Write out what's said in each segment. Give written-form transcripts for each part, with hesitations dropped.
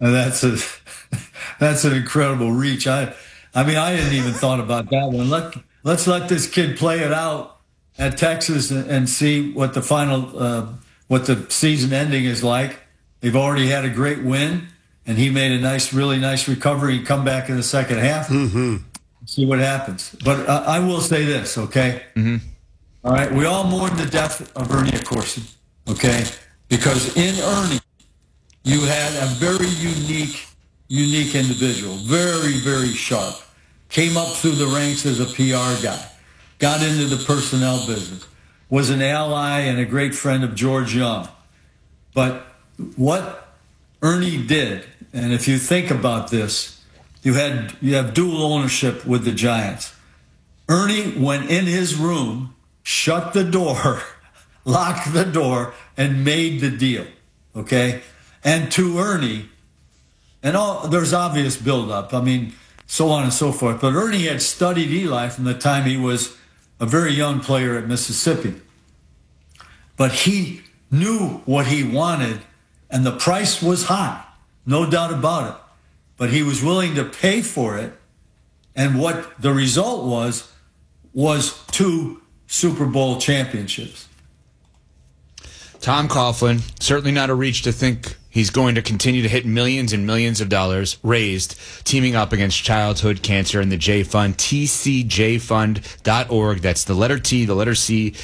And that's an incredible reach. I mean, I hadn't even thought about that one. Let's let this kid play it out at Texas and see what the final, what the season ending is like. They've already had a great win, and he made a really nice recovery and come back in the second half. Mm-hmm. See what happens. But I will say this, okay? Mm-hmm. All right, we all mourn the death of Ernie Accorsi, okay? Because in Ernie, you had a very unique individual, very, very sharp. Came up through the ranks as a PR guy, got into the personnel business, was an ally and a great friend of George Young. But what Ernie did, and if you think about this, you have dual ownership with the Giants. Ernie went in his room, shut the door, locked the door, and made the deal, okay? And to Ernie, and there's obvious buildup, I mean, so on and so forth, but Ernie had studied Eli from the time he was a very young player at Mississippi. But he knew what he wanted, and the price was high, no doubt about it. But he was willing to pay for it, and what the result was 2 Super Bowl championships. Tom Coughlin, certainly not a reach to think he's going to continue to hit millions and millions of dollars raised, teaming up against childhood cancer in the J Fund, tcjfund.org. That's the letter T, the letter C,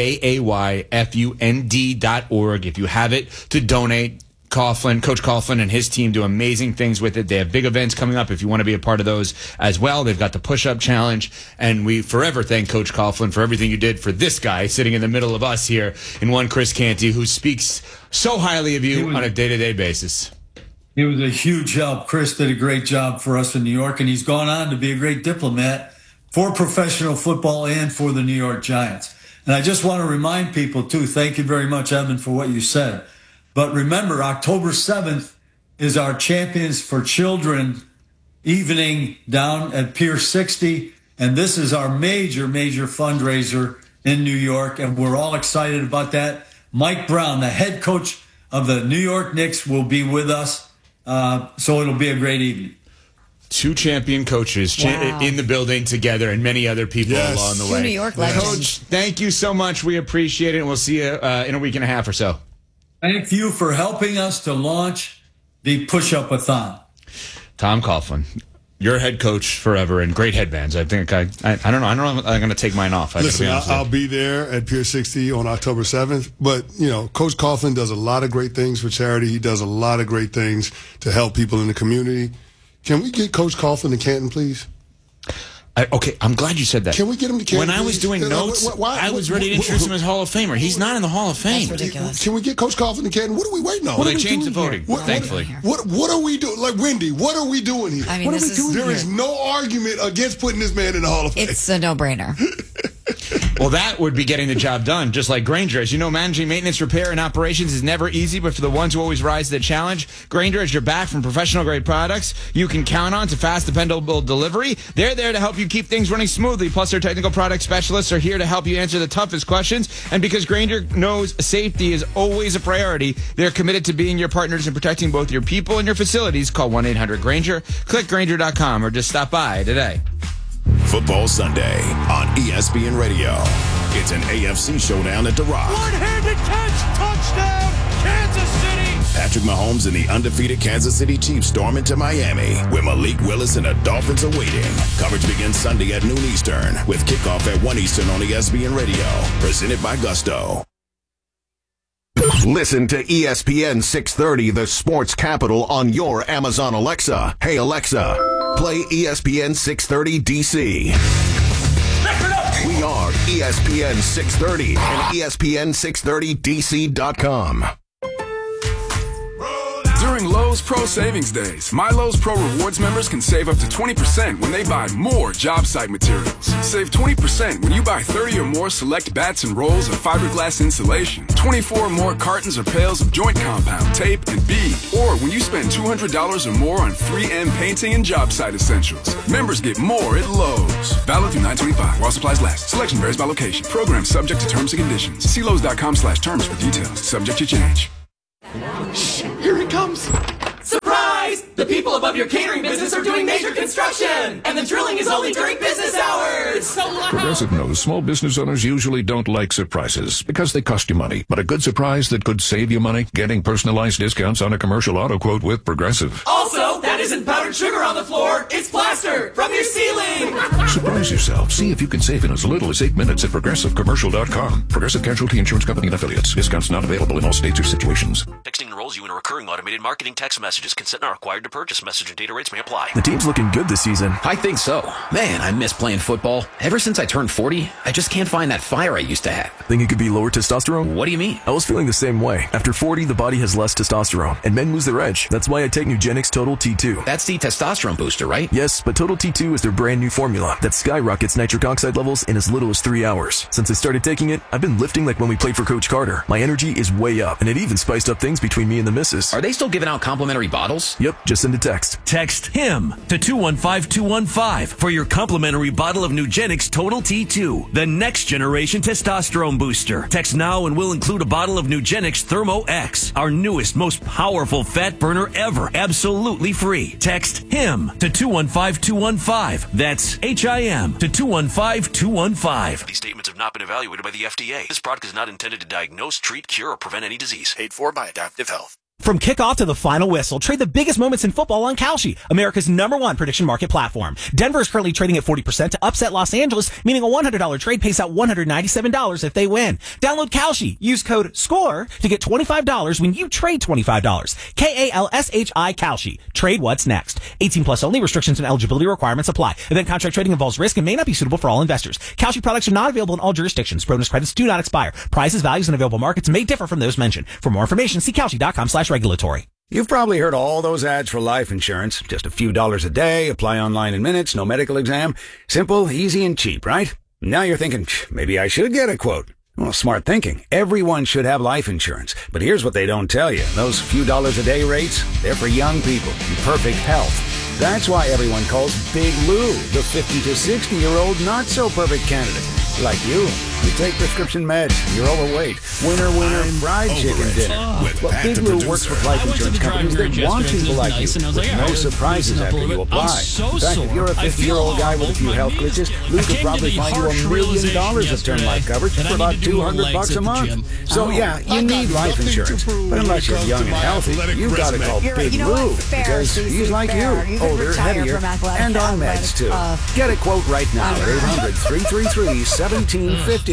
JAYFUND.org. If you have it to donate, Coach Coughlin and his team do amazing things with it. They have big events coming up if you want to be a part of those as well. They've got the push-up challenge, and we forever thank Coach Coughlin for everything you did for this guy sitting in the middle of us here in one Chris Canty, who speaks so highly of you on a day-to-day basis. He was a huge help. Chris did a great job for us in New York, and he's gone on to be a great diplomat for professional football and for the New York Giants. And I just want to remind people, too, thank you very much, Evan, for what you said. But remember, October 7th is our Champions for Children evening down at Pier 60. And this is our major fundraiser in New York. And we're all excited about that. Mike Brown, the head coach of the New York Knicks, will be with us. So it'll be a great evening. 2 champion coaches in the building together, and many other people along the way. 2 New York legends. Coach, thank you so much. We appreciate it, and we'll see you in a week and a half or so. Thank you for helping us to launch the Push-Up-a-thon. Tom Coughlin, your head coach forever, and great headbands. I think I don't know. I don't know if I'm going to take mine off. Listen, I'll be there at Pier 60 on October 7th. But, Coach Coughlin does a lot of great things for charity. He does a lot of great things to help people in the community. Can we get Coach Coughlin to Canton, please? Okay, I'm glad you said that. Can we get him to Canton? When I was doing notes, I was ready to introduce him as Hall of Famer. He's not in the Hall of Fame. That's ridiculous. Can we get Coach Coughlin to Canton? What are we waiting on? Well, they changed the voting, thankfully. What are we doing? Like, Wendy, what are we doing here? I mean, There is no argument against putting this man in the Hall of Fame. It's a no-brainer. Well, that would be getting the job done, just like Grainger. As you know, managing maintenance, repair, and operations is never easy, but for the ones who always rise to the challenge, Grainger has your back from professional-grade products you can count on to fast, dependable delivery. They're there to help you keep things running smoothly. Plus, their technical product specialists are here to help you answer the toughest questions. And because Grainger knows safety is always a priority, they're committed to being your partners in protecting both your people and your facilities. Call 1-800-GRAINGER, click Grainger.com, or just stop by today. Football Sunday on ESPN Radio. It's an AFC showdown at The Rock. One-handed catch, touchdown, Kansas City. Patrick Mahomes and the undefeated Kansas City Chiefs storm into Miami, where Malik Willis and the Dolphins are waiting. Coverage begins Sunday at noon Eastern, with kickoff at 1 Eastern on ESPN Radio. Presented by Gusto. Listen to ESPN 630, the sports capital, on your Amazon Alexa. Hey, Alexa, play ESPN 630 DC. We are ESPN 630 and ESPN630DC.com. During Lowe's Pro Savings Days, My Lowe's Pro Rewards members can save up to 20% when they buy more job site materials. Save 20% when you buy 30 or more select bats and rolls of fiberglass insulation, 24 or more cartons or pails of joint compound, tape, and bead, or when you spend $200 or more on 3M painting and job site essentials. Members get more at Lowe's. Valid through 9/25 while supplies last. Selection varies by location. Program subject to terms and conditions. See Lowe's.com/terms for details. Subject to change. Here he comes. Surprise! people above your catering business are doing major construction, and the drilling is only during business hours. So loud. Progressive knows small business owners usually don't like surprises because they cost you money. But a good surprise that could save you money? Getting personalized discounts on a commercial auto quote with Progressive. Also, that isn't powdered sugar on the floor. It's plaster from your ceiling. Surprise yourself. See if you can save in as little as 8 minutes at ProgressiveCommercial.com. Progressive Casualty Insurance Company and Affiliates. Discounts not available in all states or situations. Texting enrolls you in a recurring automated marketing text messages. Consent not required to purchase. Message and data rates may apply. The team's looking good this season. I think so. Man, I miss playing football. Ever since I turned 40, I just can't find that fire I used to have. Think it could be lower testosterone? What do you mean? I was feeling the same way. After 40, the body has less testosterone, and men lose their edge. That's why I take Nugenix Total T2. That's the testosterone booster, right? Yes, but Total T2 is their brand new formula that skyrockets nitric oxide levels in as little as 3 hours. Since I started taking it, I've been lifting like when we played for Coach Carter. My energy is way up, and it even spiced up things between me and the missus. Are they still giving out complimentary bottles? Yep, just send a text. Text HIM to 215215 for your complimentary bottle of Nugenix Total T2, the next generation testosterone booster. Text now and we'll include a bottle of Nugenix Thermo X, our newest, most powerful fat burner ever, absolutely free. Text HIM to 215215. That's HIM to 215215. These statements have not been evaluated by the FDA. This product is not intended to diagnose, treat, cure, or prevent any disease. Paid for by Adaptive Health. From kickoff to the final whistle, trade the biggest moments in football on Kalshi, America's #1 prediction market platform. Denver is currently trading at 40% to upset Los Angeles, meaning a $100 trade pays out $197 if they win. Download Kalshi. Use code SCORE to get $25 when you trade $25. KALSHI Kalshi. Trade what's next. 18 plus only. Restrictions and eligibility requirements apply. Event contract trading involves risk and may not be suitable for all investors. Kalshi products are not available in all jurisdictions. Bonus credits do not expire. Prices, values, and available markets may differ from those mentioned. For more information, see Kalshi.com/regulatory. You've probably heard all those ads for life insurance. Just a few dollars a day, apply online in minutes, no medical exam. Simple, easy, and cheap, right? Now you're thinking, maybe I should get a quote. Well, smart thinking. Everyone should have life insurance. But here's what they don't tell you. Those few dollars a day rates, they're for young people in perfect health. That's why everyone calls Big Lou the 50 to 60-year-old not-so-perfect candidate. Like you take prescription meds, you're overweight. Winner, fried chicken dinner. Well, Big Lou works with life insurance companies that want people like you, with no surprises after you apply. In fact, if you're a 50-year-old guy with a few health glitches, Lou could probably find you $1 million of term life coverage for about $200 a month. So yeah, you need life insurance, but unless you're young and healthy, you've got to call Big Lou because he's like you, older, heavier, and on meds too. Get a quote right now at 800-333-1750.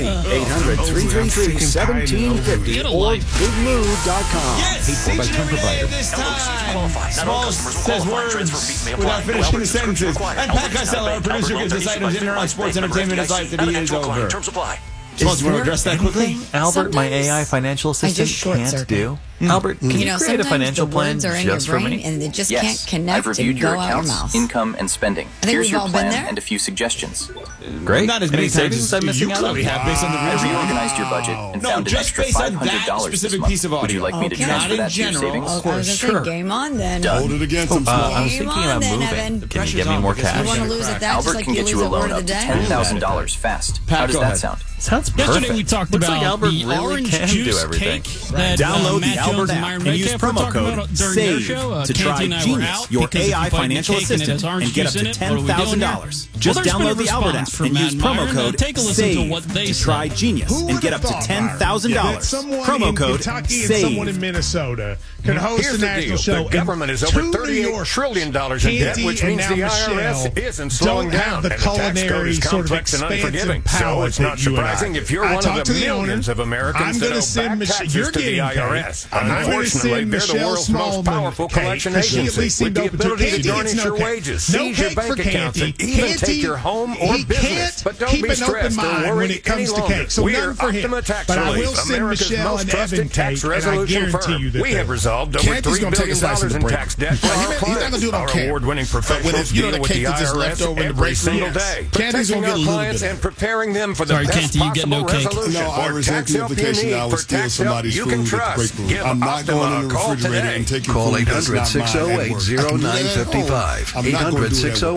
800-333-1750 or BigLou.com. Paid for by term provider. Small says words without finishing the sentences. And Pat Costello, our producer, gives us items in and around sports entertainment. His life that he is over. Suppose you want to address that quickly? Albert, my AI financial assistant, can't do. Albert, can you create a financial plan just for me? And they just can't connect. I've reviewed your accounts, mouth. income, and spending. Here's your plan and a few suggestions. Great. Not as many savings I'm missing out on. I reorganized your budget and found an extra $500 this month. Would you like me to transfer that to your savings? Of course, sure. Game on then. Hold it against him. I was thinking about moving. Can you give me more cash? You want to lose at that just Albert like can you get lose you a at word loan of up the to day? $10,000 fast. How does that sound? Sounds perfect. Yesterday we talked Looks about like Albert the really orange can do juice everything. cake that Download Matt the Albert Jones and app Myron and use Metcalf were promo talking code about during their show. SAVE to Canty try and I were Genius, out your because if AI you bite financial the cake and it has assistant, orange and get up juice in to it, what are we doing here? $10,000. Just Well, there's been a download the Albert response app from and Matt use promo Myron. code Take a listen to what SAVE they to said. try Genius and get up to $10,000. Someone in Kentucky and someone in Minnesota can host a national show. The government is over $38 trillion in debt, which means the IRS isn't slowing down. The culinary sort of expansive so it's not surprising if you're one of the millions of I'm Americans that owe back taxes to the IRS. Unfortunately, they're the world's most powerful collection agency with the ability to garnish your wages, seize your bank accounts, and even take your home or business. But don't be stressed or worried any longer. We're Optima Tax Relief, America's most trusted tax resolution firm. We have resolved over $3 billion in tax debt for our clients. Our award-winning professionals deal with the IRS every single day, protecting our clients and preparing them for the best possible resolution. No, I resent the implication that I would steal somebody's food at the break room. I'm not going in the Call refrigerator today. and taking Call food that's not mine at work. 800-608-0955. I'm not gonna do that.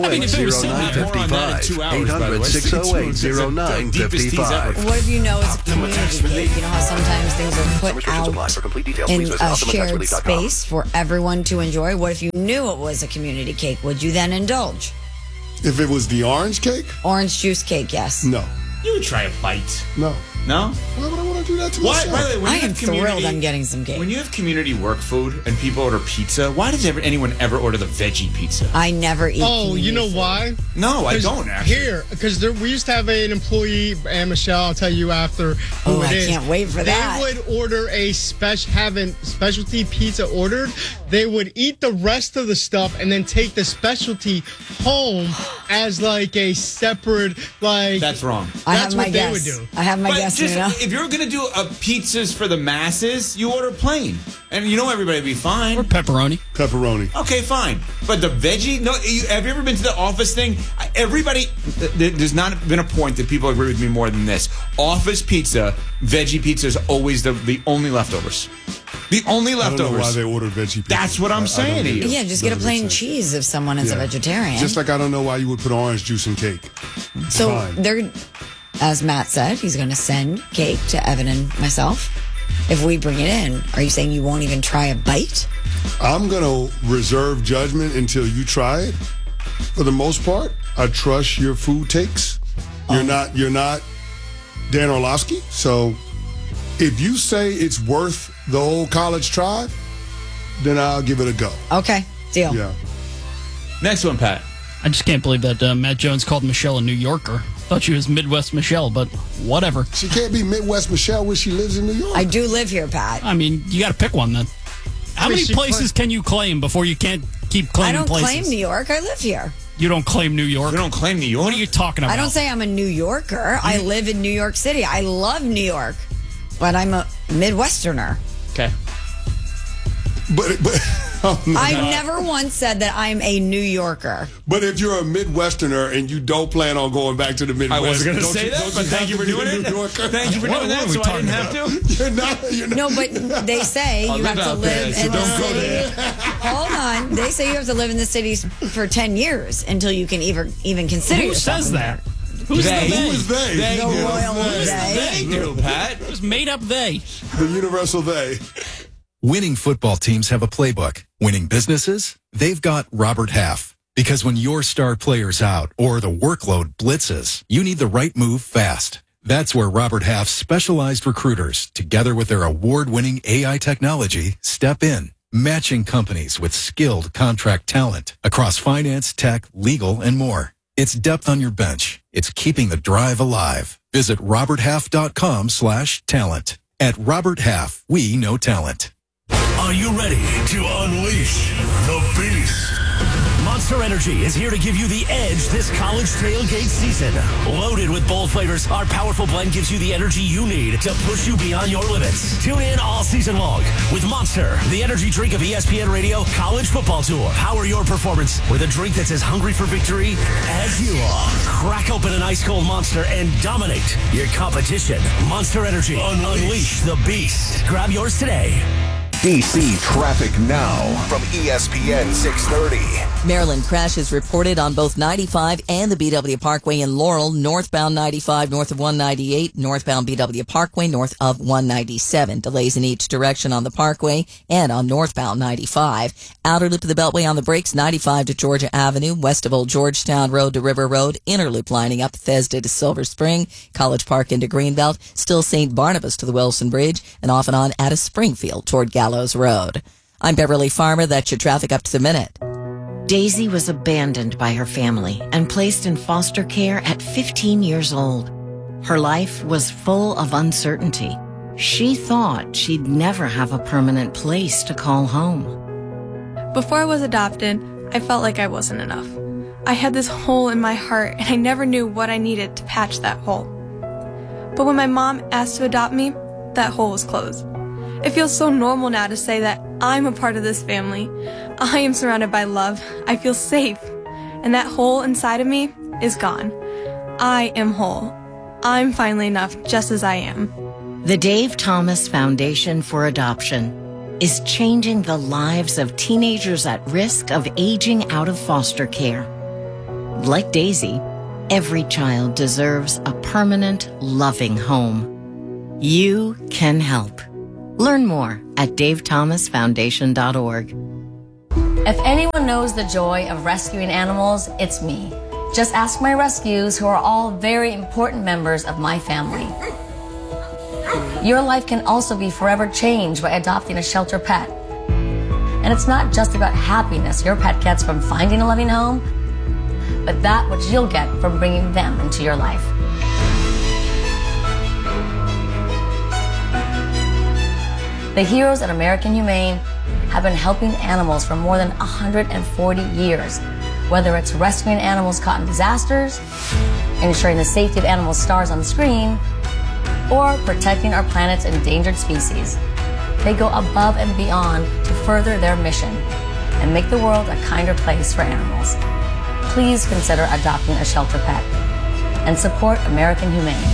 800-608-0955. What if you know it's a community cake? You know how sometimes things are put out in a shared space for everyone to enjoy? What if you knew it was a community cake? Would you then indulge? If it was the orange cake? Orange juice cake, yes. No. You would try a bite. No. No? Why would I want to do that to Why? myself? By the way, when I you am have community, thrilled I'm getting some cake. When you have community work food and people order pizza, why does anyone ever order the veggie pizza? I never eat you know why? No, I don't actually. Here, because we used to have an employee, and Michelle, I'll tell you after who it is. I can't wait for that. They would order specialty pizza ordered. They would eat the rest of the stuff and then take the specialty home as like a separate, like... That's wrong. I have my guess. Would do. I have my guess. Just, if you're going to do pizzas for the masses, you order plain. And you know everybody will be fine. Or pepperoni. Pepperoni. Okay, fine. But the veggie, no. Have you ever been to the office thing? Everybody, there's not been a point that people agree with me more than this. Office pizza, veggie pizza is always the only leftovers. The only leftovers. I don't know why they order veggie pizza. That's what I'm saying to you. Yeah, just get a plain cheese if someone is a vegetarian. Just like I don't know why you would put orange juice in cake. So they're, as Matt said, he's going to send cake to Evan and myself. If we bring it in, are you saying you won't even try a bite? I'm going to reserve judgment until you try it. For the most part, I trust your food takes. You're not Dan Orlovsky. So if you say it's worth the old college try, then I'll give it a go. Okay, deal. Yeah. Next one, Pat. I just can't believe that Matt Jones called Michelle a New Yorker. Thought she was Midwest Michelle, but whatever. She can't be Midwest Michelle when she lives in New York. I do live here, Pat. I mean, you got to pick one then. How many places can you claim before you can't keep claiming places? I don't claim New York. I live here. You don't claim New York? You don't claim New York? What are you talking about? I don't say I'm a New Yorker. I live in New York City. I love New York, but I'm a Midwesterner. Okay. But I never once said that I'm a New Yorker. But if you're a Midwesterner and you don't plan on going back to the Midwest, I wasn't going to say that, but thank you for doing it. Thank you for doing that, so I didn't have to. You're not. No, but they say you have to live in the city. Hold on. They say you have to live in the cities for 10 years until you can even consider yourself. Who says that? Who's they? the Who is they? The royal they do, Pat. It was made up they. The universal they. Winning football teams have a playbook. Winning businesses, they've got Robert Half. Because when your star player's out or the workload blitzes, you need the right move fast. That's where Robert Half's specialized recruiters, together with their award-winning AI technology, step in, matching companies with skilled contract talent across finance, tech, legal, and more. It's depth on your bench. It's keeping the drive alive. Visit roberthalf.com/talent. At Robert Half, we know talent. Are you ready to unleash the beast? Monster Energy is here to give you the edge this college tailgate season. Loaded with bold flavors, our powerful blend gives you the energy you need to push you beyond your limits. Tune in all season long with Monster, the energy drink of ESPN Radio College Football Tour. Power your performance with a drink that's as hungry for victory as you are. Crack open an ice cold Monster and dominate your competition. Monster Energy. Unleash the beast. Grab yours today. DC traffic now from ESPN 630. Maryland crashes reported on both 95 and the BW Parkway in Laurel, northbound 95 north of 198, northbound BW Parkway north of 197. Delays in each direction on the Parkway and on northbound 95. Outer loop of the Beltway on the brakes, 95 to Georgia Avenue, west of Old Georgetown Road to River Road, inner loop lining up Bethesda to Silver Spring, College Park into Greenbelt, still St. Barnabas to the Wilson Bridge, and off and on out of Springfield toward Gallows Road. I'm Beverly Farmer. That's your traffic up to the minute. Daisy was abandoned by her family and placed in foster care at 15 years old. Her life was full of uncertainty. She thought she'd never have a permanent place to call home. Before I was adopted, I felt like I wasn't enough. I had this hole in my heart and I never knew what I needed to patch that hole. But when my mom asked to adopt me, that hole was closed. It feels so normal now to say that I'm a part of this family. I am surrounded by love. I feel safe. And that hole inside of me is gone. I am whole. I'm finally enough just as I am. The Dave Thomas Foundation for Adoption. is changing the lives of teenagers at risk of aging out of foster care. Like Daisy, every child deserves a permanent, loving home. You can help. Learn more at davethomasfoundation.org. If anyone knows the joy of rescuing animals, it's me. Just ask my rescues, who are all very important members of my family. Your life can also be forever changed by adopting a shelter pet. And it's not just about happiness your pet gets from finding a loving home, but that which you'll get from bringing them into your life. The heroes at American Humane have been helping animals for more than 140 years, whether it's rescuing animals caught in disasters, ensuring the safety of animal stars on screen, or protecting our planet's endangered species. They go above and beyond to further their mission and make the world a kinder place for animals. Please consider adopting a shelter pet and support American Humane.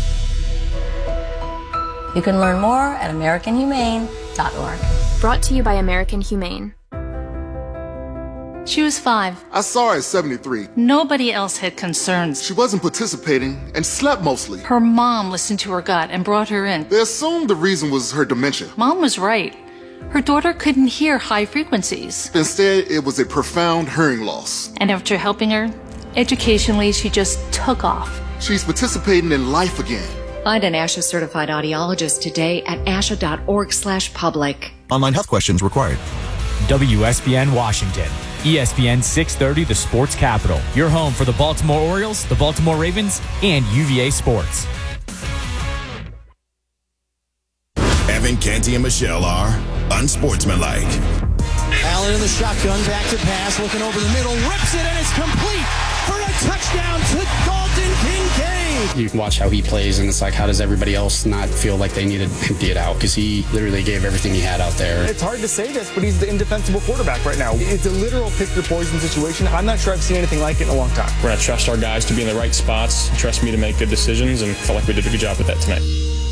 You can learn more at AmericanHumane.org. Brought to you by American Humane. She was 5. I saw her at 73. Nobody else had concerns. She wasn't participating and slept mostly. Her mom listened to her gut and brought her in. They assumed the reason was her dementia. Mom was right. Her daughter couldn't hear high frequencies. Instead, it was a profound hearing loss. And after helping her, educationally, she just took off. She's participating in life again. Find an ASHA certified audiologist today at asha.org/public. Online health questions required. WSBN Washington. ESPN 630, the sports capital. Your home for the Baltimore Orioles, the Baltimore Ravens, and UVA Sports. Evan, Canty, and Michelle are unsportsmanlike. Allen in the shotgun, back to pass, looking over the middle, rips it, and it's complete for a touchdown to Dalton Kincaid. You can watch how he plays, and it's like, how does everybody else not feel like they need to empty it out? Because he literally gave everything he had out there. It's hard to say this, but he's the indefensible quarterback right now. It's a literal pick your poison situation. I'm not sure I've seen anything like it in a long time. We're going to trust our guys to be in the right spots, trust me to make good decisions, and felt like we did a good job with that tonight.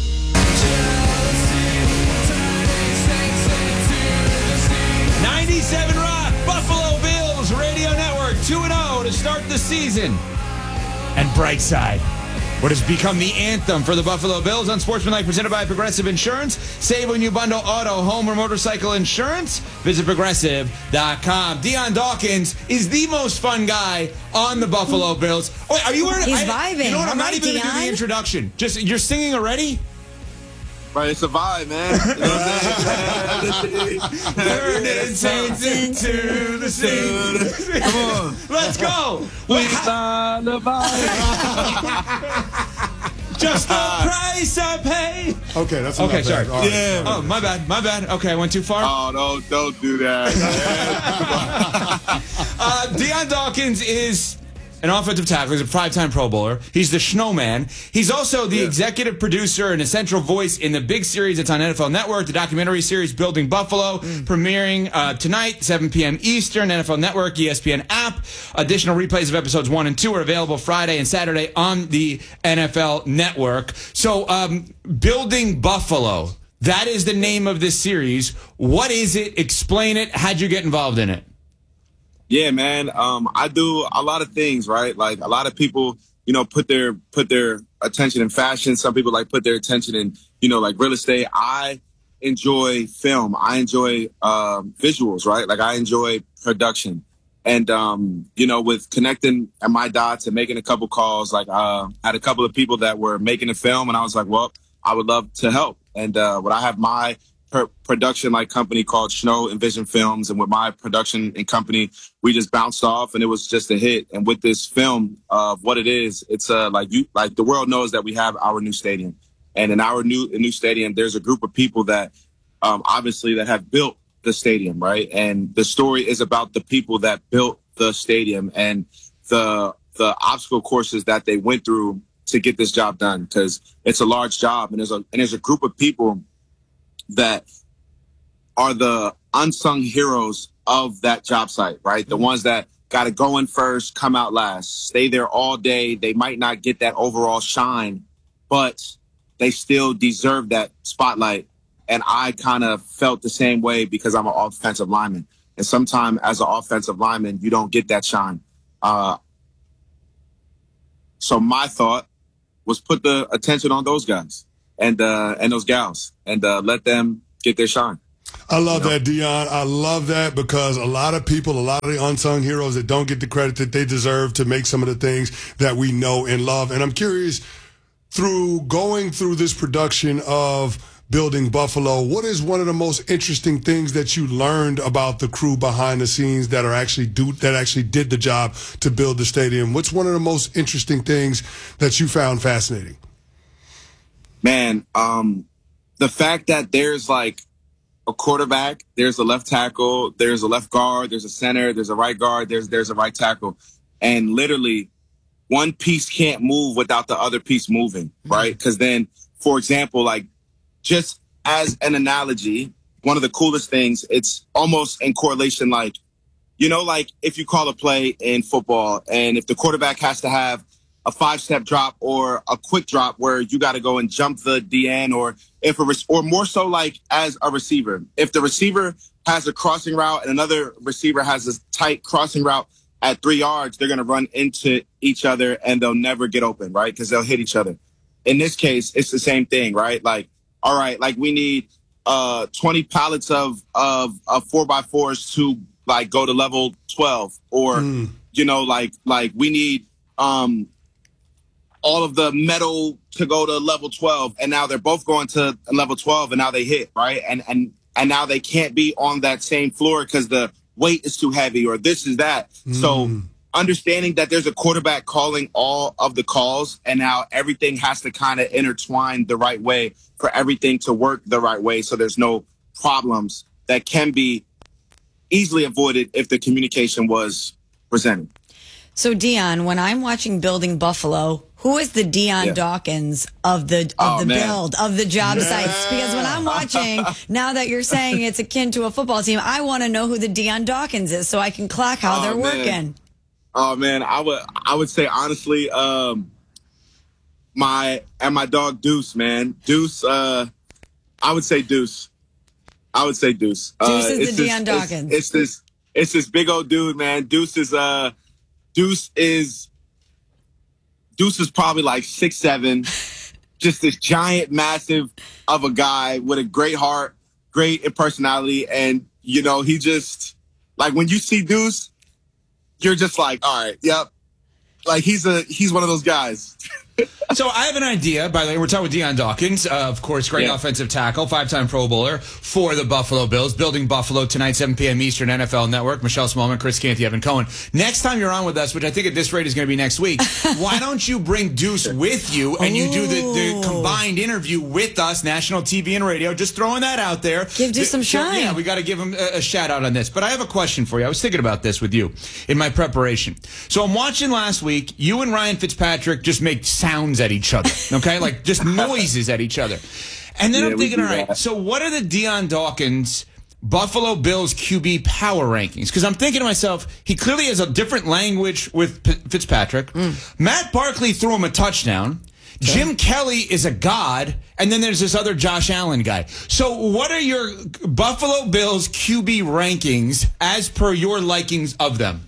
97 Rock, Buffalo Bills Radio Network, 2-0 to start the season. And Brightside, what has become the anthem for the Buffalo Bills on Sportsmanlike, presented by Progressive Insurance. Save when you bundle auto, home, or motorcycle insurance. Visit Progressive.com. Deion Dawkins is the most fun guy on the Buffalo Bills. Oh, are you wearing? He's vibing. You know what? I'm not even going to do the Deion. introduction. Just you're singing already. Right, it's a vibe, man. You know what I'm saying? Turning saints into the sea. Come on. Let's go. We find the vibe. Just the price I pay. Okay, that's okay. Not Sorry. bad. All right. Yeah. Oh, my bad. Okay, I went too far. Oh, don't do that. Deion Dawkins is an offensive tackle. He's a 5-time Pro Bowler. He's the Snowman. He's also the executive producer and essential voice in the big series that's on NFL Network, the documentary series Building Buffalo, premiering tonight, 7 p.m. Eastern, NFL Network, ESPN app. Additional replays of episodes 1 and 2 are available Friday and Saturday on the NFL Network. So, Building Buffalo, that is the name of this series. What is it? Explain it. How'd you get involved in it? Yeah, man. I do a lot of things, right? Like a lot of people, put their attention in fashion. Some people put their attention in, like real estate. I enjoy film. I enjoy visuals, right? Like I enjoy production. And, with connecting at my dots and making a couple calls, I had a couple of people that were making a film, and I was like, well, I would love to help. And when I have my production company called Snow and Vision Films, and with my production and company, we just bounced off, and it was just a hit. And with this film, what it is, it's the world knows that we have our new stadium, and in our new stadium, there's a group of people that obviously that have built the stadium, right? And the story is about the people that built the stadium and the obstacle courses that they went through to get this job done, because it's a large job, and there's a group of people that are the unsung heroes of that job site, right? The ones that got to go in first, come out last, stay there all day. They might not get that overall shine, but they still deserve that spotlight And I kind of felt the same way because I'm an offensive lineman. And sometimes as an offensive lineman, you don't get that shine. So my thought was put the attention on those guys and those gals and let them get their shine. I love that, Deion. I love that because a lot of people, a lot of the unsung heroes that don't get the credit that they deserve to make some of the things that we know and love. And I'm curious, through going through this production of Building Buffalo, what is one of the most interesting things that you learned about the crew behind the scenes that actually did the job to build the stadium? What's one of the most interesting things that you found fascinating? Man, the fact that there's like a quarterback, there's a left tackle, there's a left guard, there's a center, there's a right guard, there's a right tackle, and literally one piece can't move without the other piece moving, right? Because then, for example, like, just as an analogy, one of the coolest things, it's almost in correlation, like, you know, like if you call a play in football and if the quarterback has to have a 5-step drop or a quick drop where you got to go and jump the DN, or or more so like as a receiver, if the receiver has a crossing route and another receiver has a tight crossing route at 3 yards, they're going to run into each other and they'll never get open, right? Because they'll hit each other. In this case, it's the same thing, right? Like, all right, like we need 20 pallets of 4x4s to like go to level 12, or you know, like we need all of the metal to go to level 12, and now they're both going to level 12, and now they hit, right? And now they can't be on that same floor because the weight is too heavy, or this is that. So understanding that there's a quarterback calling all of the calls, and now everything has to kind of intertwine the right way for everything to work the right way, so there's no problems that can be easily avoided if the communication was presented. So, Deion, when I'm watching Building Buffalo, who is the Deion Dawkins of the build, of the job sites? Because when I'm watching, now that you're saying it's akin to a football team, I want to know who the Deion Dawkins is so I can clock how they're working. Oh man, I would say honestly, my dog Deuce, man. Deuce, I would say Deuce. Deuce is the Deion Dawkins. It's this big old dude, man. Deuce is probably like 6'7", just this giant, massive of a guy with a great heart, great personality, and you know, he just, like, when you see Deuce, you're just like, all right, yep. Like, he's one of those guys. So I have an idea. By the way, we're talking with Deion Dawkins, of course, great offensive tackle, 5-time Pro Bowler for the Buffalo Bills. Building Buffalo tonight, 7 p.m. Eastern, NFL Network. Michelle Smallman, Chris Canty, Evan Cohen. Next time you're on with us, which I think at this rate is going to be next week, why don't you bring Deuce with you and you do the combined interview with us, national TV and radio? Just throwing that out there. Give Deuce some shine. Yeah, we got to give him a shout out on this. But I have a question for you. I was thinking about this with you in my preparation. So I'm watching last week. You and Ryan Fitzpatrick just make sounds at each other. Okay, like just noises at each other. And then I'm thinking, all right, so what are the Deion Dawkins Buffalo Bills QB power rankings? Because I'm thinking to myself, he clearly has a different language with Fitzpatrick. Matt Barkley threw him a touchdown. Okay. Jim Kelly is a god. And then there's this other Josh Allen guy. So what are your Buffalo Bills QB rankings as per your likings of them?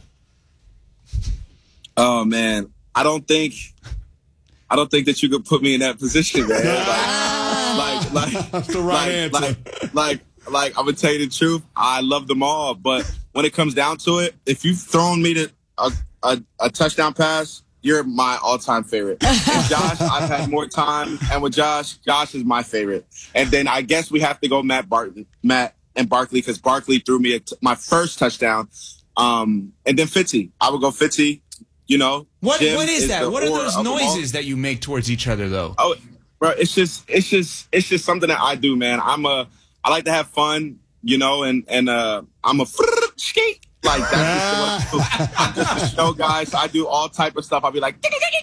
Oh, man. I don't think that you could put me in that position, man. That's the right answer. Like, I'm gonna tell you the truth. I love them all, but when it comes down to it, if you've thrown me to a touchdown pass, you're my all-time favorite. And Josh, I've had more time, and with Josh is my favorite. And then I guess we have to go Matt and Barkley, because Barkley threw me my first touchdown. And then Fitzy. I would go Fitzy. You know, what is that? What are those noises that you make towards each other, though? Oh, bro, it's just something that I do, man. I like to have fun, you know, and I'm a skate. Like, that's just what I do. I'm just a show guy, so I do all type of stuff. I'll be like,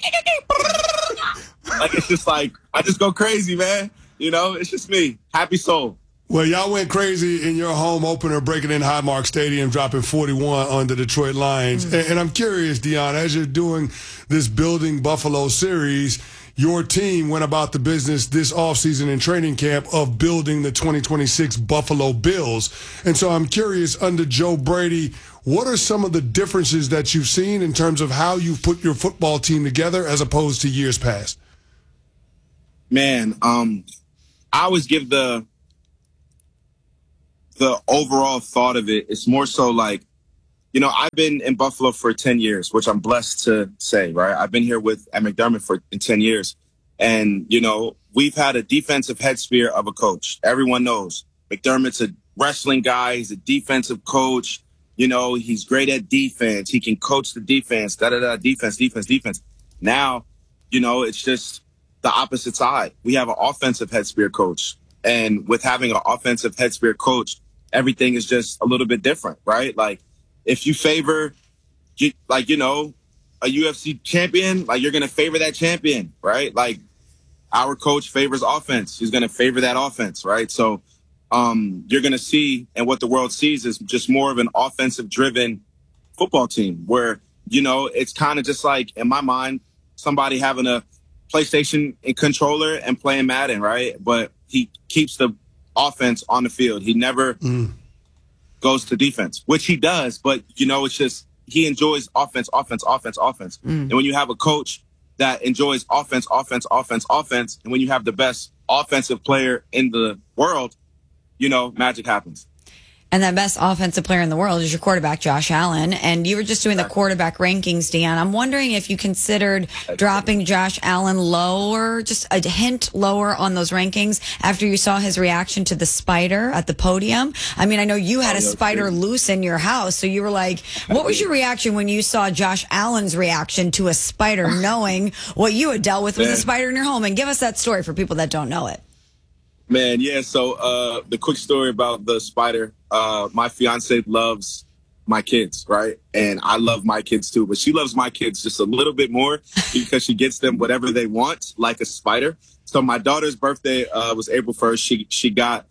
it's just like, I just go crazy, man. You know, it's just me. Happy soul. Well, y'all went crazy in your home opener, breaking in Highmark Stadium, dropping 41 on the Detroit Lions. And I'm curious, Deion, as you're doing this Building Buffalo series, your team went about the business this offseason in training camp of building the 2026 Buffalo Bills. And so I'm curious, under Joe Brady, what are some of the differences that you've seen in terms of how you put your football team together as opposed to years past? Man, I always give the overall thought of it. It's more so like, you know, I've been in Buffalo for 10 years, which I'm blessed to say, right? I've been here at McDermott for 10 years. And, you know, we've had a defensive head spear of a coach. Everyone knows McDermott's a wrestling guy. He's a defensive coach. You know, he's great at defense. He can coach the defense, defense. Now, you know, it's just the opposite side. We have an offensive head spear coach. And with having an offensive head spear coach, everything is just a little bit different, right? Like, if you favor, like, you know, a UFC champion, like, you're going to favor that champion, right? Like, our coach favors offense. He's going to favor that offense, right? So you're going to see, and what the world sees is just more of an offensive-driven football team where, you know, it's kind of just like, in my mind, somebody having a PlayStation and controller and playing Madden, right? But he keeps the offense on the field. He never goes to defense, which he does, but, you know, it's just he enjoys offense. And when you have a coach that enjoys offense, and when you have the best offensive player in the world, you know, magic happens. And that best offensive player in the world is your quarterback, Josh Allen. And you were just doing the quarterback rankings, Deion. I'm wondering if you considered dropping Josh Allen lower, just a hint lower on those rankings after you saw his reaction to the spider at the podium. I mean, I know you had a spider loose in your house, so you were like, what was your reaction when you saw Josh Allen's reaction to a spider, knowing what you had dealt with a spider in your home? And give us that story for people that don't know it. Man, yeah, so the quick story about the spider, my fiance loves my kids, right? And I love my kids too, but she loves my kids just a little bit more because she gets them whatever they want, like a spider. So my daughter's birthday was April 1st. She got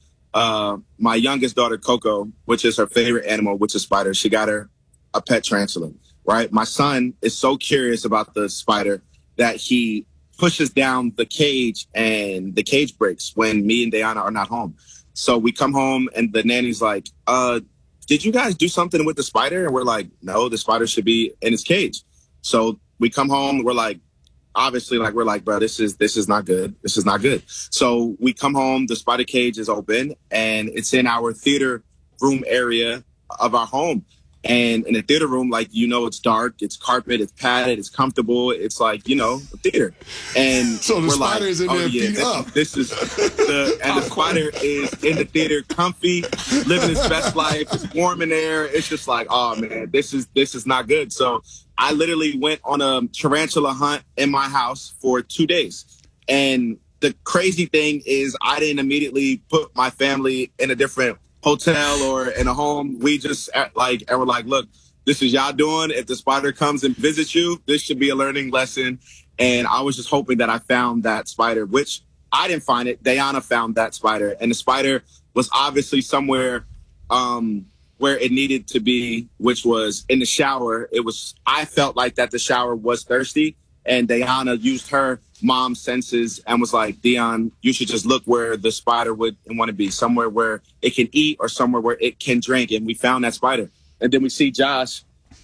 my youngest daughter, Coco, which is her favorite animal, which is spider. She got her a pet tarantula, right? My son is so curious about the spider that he pushes down the cage and the cage breaks when me and Diana are not home. So we come home and the nanny's like, did you guys do something with the spider? And we're like, no, the spider should be in its cage. So we come home, we're like, obviously, like, we're like, bro, this is not good. This is not good. So we come home, the spider cage is open and it's in our theater room area of our home. And in the theater room, like, you know, it's dark, it's carpet, it's padded, it's comfortable. It's like, you know, a theater. And so the spider is in there, feet up. This is the spider is in the theater, comfy, living his best life. It's warm in there. It's just like, oh man, this is not good. So I literally went on a tarantula hunt in my house for 2 days. And the crazy thing is I didn't immediately put my family in a different hotel or in a home. We just and we're like, look, this is y'all doing. If the spider comes and visits you, this should be a learning lesson. And I was just hoping that I found that spider, which I didn't find it. Diana found that spider, and the spider was obviously somewhere where it needed to be, which was in the shower. I felt like that the shower was thirsty, and Diana used her mom's senses and was like, Deion, you should just look where the spider would want to be, somewhere where it can eat or somewhere where it can drink. And we found that spider. And then we see Josh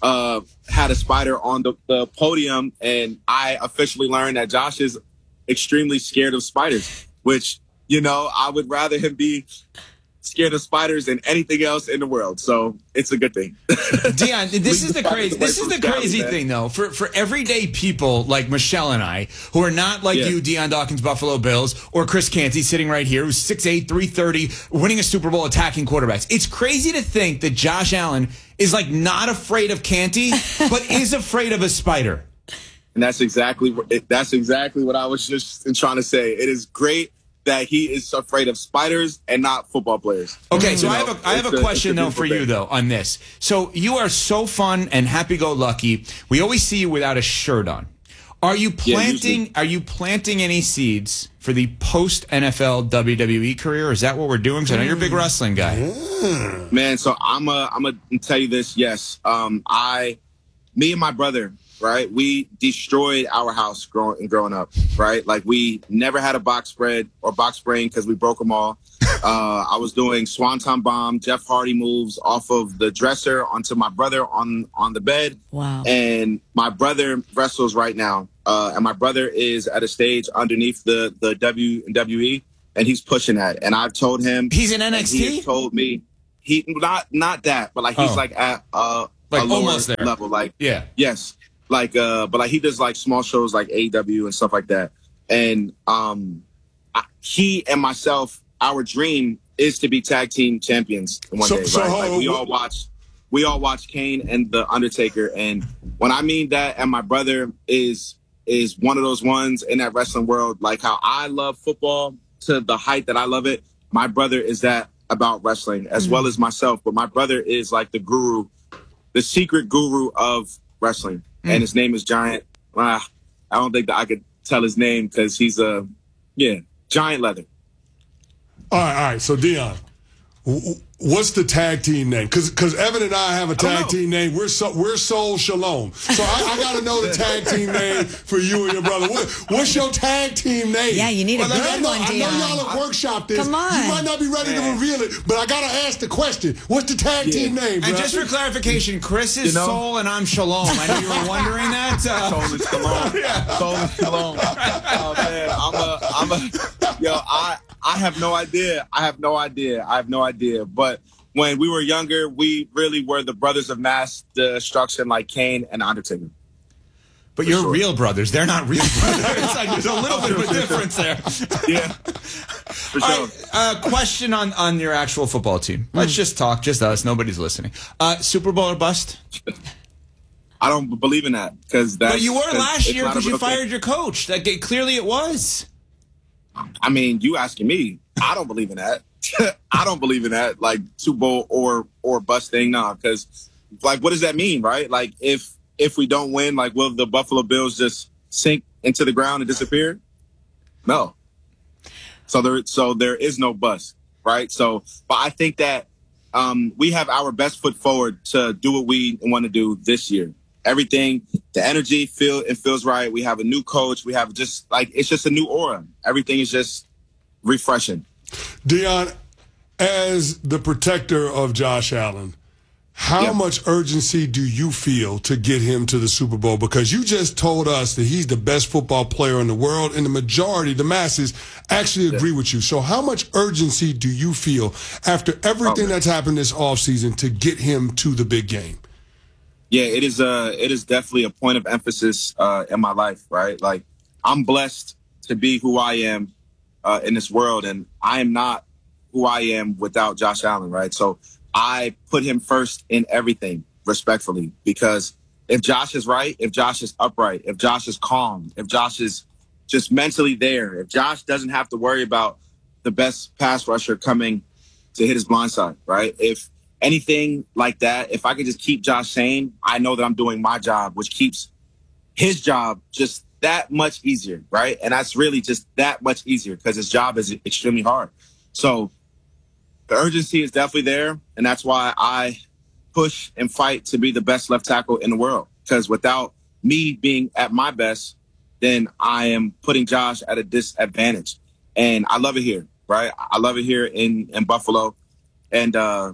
had a spider on the podium, and I officially learned that Josh is extremely scared of spiders, which, you know, I would rather him be scared of spiders than anything else in the world. So it's a good thing. Deion, this is the crazy thing, though. For everyday people like Michelle and I, who are not like you, Deion Dawkins, Buffalo Bills, or Chris Canty sitting right here, who's 6'8", 330, winning a Super Bowl, attacking quarterbacks. It's crazy to think that Josh Allen is like not afraid of Canty, but is afraid of a spider. And that's exactly what I was just trying to say. It is great that he is afraid of spiders and not football players. Okay, so I have a question, though, for you, though, on this. So you are so fun and happy-go-lucky. We always see you without a shirt on. Are you planting any seeds for the post-NFL WWE career? Is that what we're doing? Because I know you're a big wrestling guy. Man, so I'm gonna tell you this. Yes, me and my brother, right, we destroyed our house growing up, right? Like, we never had a box spread or box spring because we broke them all. I was doing Swanton Bomb, Jeff Hardy moves off of the dresser onto my brother on the bed. Wow. And my brother wrestles right now. And my brother is at a stage underneath the WWE, and he's pushing that. And I've told him. He's in NXT? He has told me. Not that, but like he's like at a lower almost there level. Like, yeah. Yes. Like, but like he does like small shows like AEW and stuff like that. And he and myself, our dream is to be tag team champions one day. Right? Like, we all watch Kane and The Undertaker. And when I mean that, and my brother is one of those ones in that wrestling world, like how I love football to the height that I love it. My brother is that about wrestling as well as myself. But my brother is like the guru, the secret guru of wrestling. And his name is Giant. I don't think that I could tell his name because he's Giant Leather. All right. So, Dion, what's the tag team name? Because Evan and I have a tag team name. We're Soul Shalom. So I got to know the tag team name for you and your brother. What's your tag team name? Yeah, you need a good one, I know y'all have workshopped this. Come on. You might not be ready to reveal it, but I got to ask the question. What's the tag team name, bro? And just for clarification, Chris is Soul and I'm Shalom. I know you were wondering that. Soul and Shalom. Soul and Shalom. Oh, man. I have no idea. But when we were younger, we really were the brothers of mass destruction, like Kane and Undertaker. But you're real brothers. They're not real brothers. It's like there's a little bit of a difference there. Yeah, for sure. Right, question on your actual football team. Let's just talk, just us. Nobody's listening. Super Bowl or bust? I don't believe in that because But you were last year because you fired your coach. Clearly it was. I mean, you asking me? I don't believe in that. I don't believe in that, like Super Bowl or bust thing, nah. Because, like, what does that mean, right? Like, if we don't win, like, will the Buffalo Bills just sink into the ground and disappear? No. So there is no bust, right? So, but I think that we have our best foot forward to do what we want to do this year. Everything, the energy, it feels right. We have a new coach. We have it's just a new aura. Everything is just refreshing. Dion, as the protector of Josh Allen, how much urgency do you feel to get him to the Super Bowl? Because you just told us that he's the best football player in the world, and the majority, the masses, actually agree with you. So how much urgency do you feel after everything that's happened this offseason to get him to the big game? Yeah, it is definitely a point of emphasis in my life, right? Like, I'm blessed to be who I am in this world, and I am not who I am without Josh Allen, right? So I put him first in everything, respectfully, because if Josh is right, if Josh is upright, if Josh is calm, if Josh is just mentally there, if Josh doesn't have to worry about the best pass rusher coming to hit his blind side, right? If anything like that, if I could just keep Josh sane, I know that I'm doing my job, which keeps his job just that much easier, right? And that's really just that much easier because his job is extremely hard. So the urgency is definitely there, and that's why I push and fight to be the best left tackle in the world, because without me being at my best, then I am putting Josh at a disadvantage. And I love it here, right? I love it here in Buffalo, and I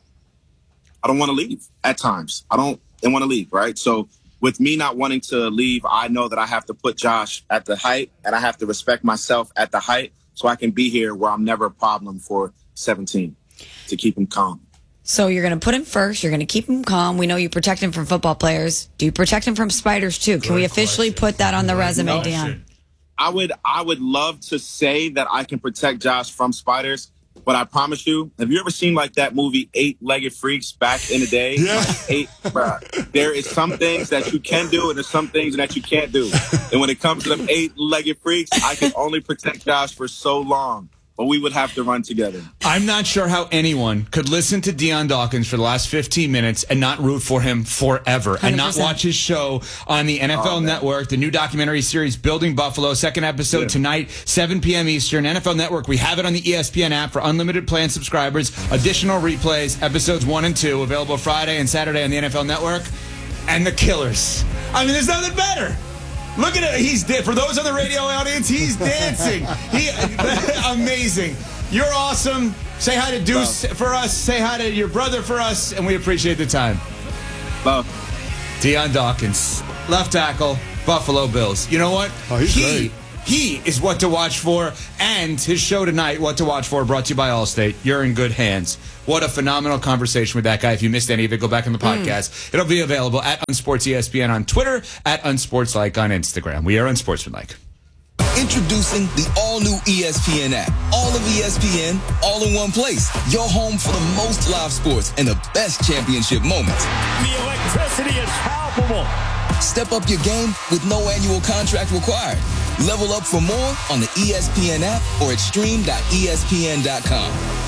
don't want to leave at times. I don't want to leave, right? So with me not wanting to leave, I know that I have to put Josh at the height, and I have to respect myself at the height so I can be here where I'm never a problem for 17 to keep him calm. So you're going to put him first. You're going to keep him calm. We know you protect him from football players. Do you protect him from spiders too? Can we officially put that on the resume, Dion? I would love to say that I can protect Josh from spiders, but I promise you, have you ever seen like that movie 8-Legged Freaks back in the day? Yeah. There is some things that you can do and there's some things that you can't do. And when it comes to them 8-Legged Freaks, I can only protect Josh for so long. But we would have to run together. I'm not sure how anyone could listen to Dion Dawkins for the last 15 minutes and not root for him forever 100%. And not watch his show on the NFL Network, the new documentary series Building Buffalo, second episode tonight, 7 p.m. Eastern. NFL Network, we have it on the ESPN app for unlimited plan subscribers. Additional replays, episodes 1 and 2, available Friday and Saturday on the NFL Network. and the Killers. I mean, there's nothing better. Look at it. For those on the radio audience, he's dancing. Amazing. You're awesome. Say hi to Deuce for us. Say hi to your brother for us, and we appreciate the time. Love. Deion Dawkins, left tackle, Buffalo Bills. You know what? Oh, he's great. He is what to watch for, and his show tonight, What to Watch For, brought to you by Allstate. You're in good hands. What a phenomenal conversation with that guy. If you missed any of it, go back on the podcast. It'll be available at Unsports ESPN on Twitter, at Unsportslike on Instagram. We are Unsportsmanlike. Introducing the all-new ESPN app. All of ESPN, all in one place. Your home for the most live sports and the best championship moments. The electricity is palpable. Step up your game with no annual contract required. Level up for more on the ESPN app or at stream.espn.com.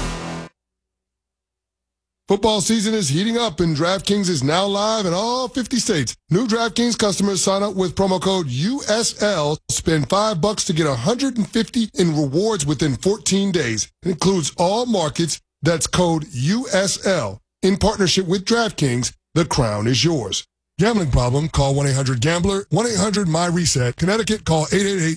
Football season is heating up, and DraftKings is now live in all 50 states. New DraftKings customers sign up with promo code USL, spend $5 to get $150 in rewards within 14 days. It includes all markets. That's code USL. In partnership with DraftKings, the crown is yours. Gambling problem? Call 1-800-GAMBLER, 1-800-MY-RESET. Connecticut, call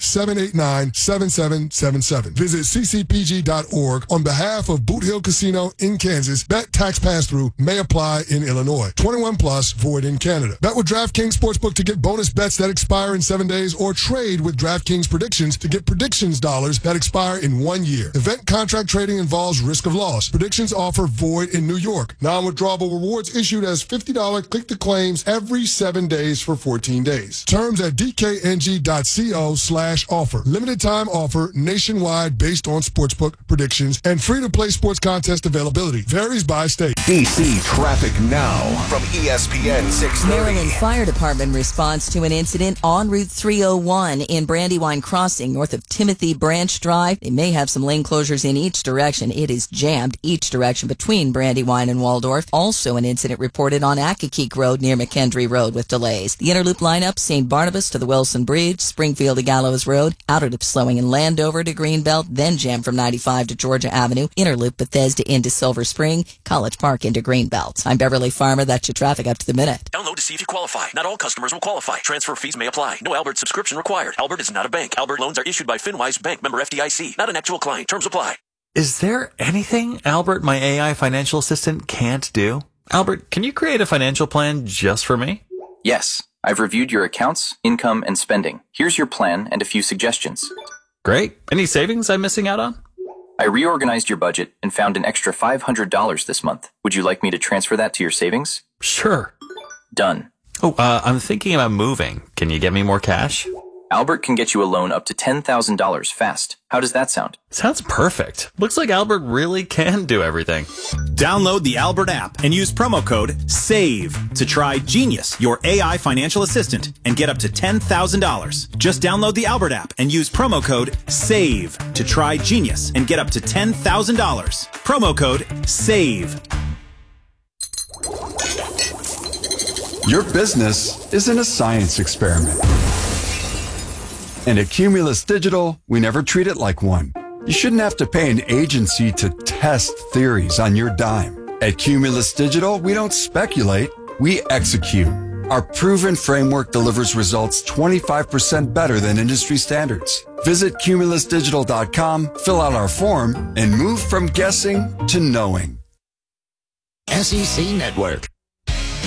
888-789-7777. Visit ccpg.org on behalf of Boot Hill Casino in Kansas. Bet tax pass-through may apply in Illinois. 21 plus, void in Canada. Bet with DraftKings Sportsbook to get bonus bets that expire in 7 days, or trade with DraftKings Predictions to get predictions dollars that expire in 1 year. Event contract trading involves risk of loss. Predictions offer void in New York. Non-withdrawable rewards issued as $50 click-to-claims every 7 days for 14 days. Terms at dkng.co/offer. Limited time offer nationwide based on sportsbook predictions and free-to-play sports contest availability. Varies by state. DC traffic now from ESPN 630. Maryland Fire Department responds to an incident on Route 301 in Brandywine Crossing, north of Timothy Branch Drive. They may have some lane closures in each direction. It is jammed each direction between Brandywine and Waldorf. Also an incident reported on Accokeek Road near McKendree Road with delays. The Interloop lineup, St. Barnabas to the Wilson Bridge, Springfield to Gallows Road, Outer Loop slowing in Landover to Greenbelt, then jam from 95 to Georgia Avenue, Interloop Bethesda into Silver Spring, College Park into Greenbelt. I'm Beverly Farmer. That's your traffic up to the minute. Download to see if you qualify. Not all customers will qualify. Transfer fees may apply. No Albert subscription required. Albert is not a bank. Albert loans are issued by FinWise Bank, member FDIC. Not an actual client. Terms apply. Is there anything Albert, my AI financial assistant, can't do? Albert, can you create a financial plan just for me? Yes, I've reviewed your accounts, income, and spending. Here's your plan and a few suggestions. Great. Any savings I'm missing out on? I reorganized your budget and found an extra $500 this month. Would you like me to transfer that to your savings? Sure. Done. Oh, I'm thinking about moving. Can you get me more cash? Albert can get you a loan up to $10,000 fast. How does that sound? Sounds perfect. Looks like Albert really can do everything. Download the Albert app and use promo code SAVE to try Genius, your AI financial assistant, and get up to $10,000. Just download the Albert app and use promo code SAVE to try Genius and get up to $10,000. Promo code SAVE. Your business isn't a science experiment. And at Cumulus Digital, we never treat it like one. You shouldn't have to pay an agency to test theories on your dime. At Cumulus Digital, we don't speculate, we execute. Our proven framework delivers results 25% better than industry standards. Visit cumulusdigital.com, fill out our form, and move from guessing to knowing. SEC Network.